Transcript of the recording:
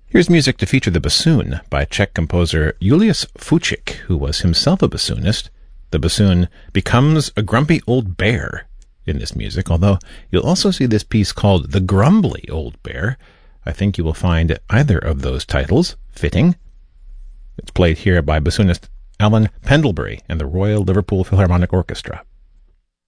Here's music to feature the bassoon by Czech composer Julius Fučík, who was himself a bassoonist. The bassoon becomes a grumpy old bear in this music, although you'll also see this piece called The Grumbly Old Bear. I think you will find either of those titles fitting. It's played here by bassoonist Alan Pendlebury and the Royal Liverpool Philharmonic Orchestra.